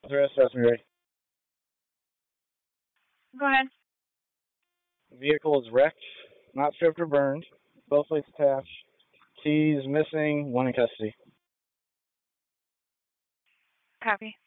The rest has me ready. Go ahead. The vehicle is wrecked, not stripped or burned. Both plates attached. Keys missing. One in custody. Copy.